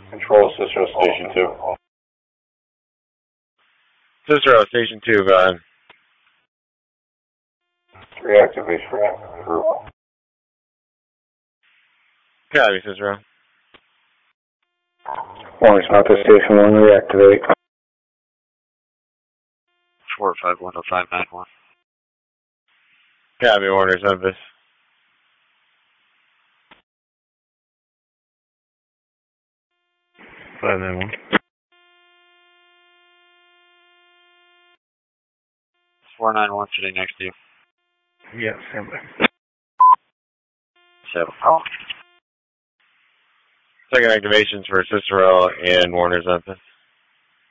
Control Cicero Station 2. Cicero Station 2, go ahead. Reactivation group. Copy, Cicero. Warner's Memphis Station 1, reactivate. 4510591. Copy, Warner's Memphis. Five nine one. 491 sitting next to you. Yeah, stand by. 7. Second activations for Cicero and Warner's Memphis.